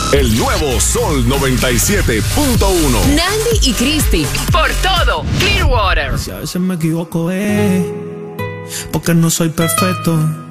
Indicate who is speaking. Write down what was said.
Speaker 1: El nuevo Sol 97.1.
Speaker 2: Nandy y Cristi, por todo Clearwater.
Speaker 3: Si a veces me equivoco, porque no soy perfecto.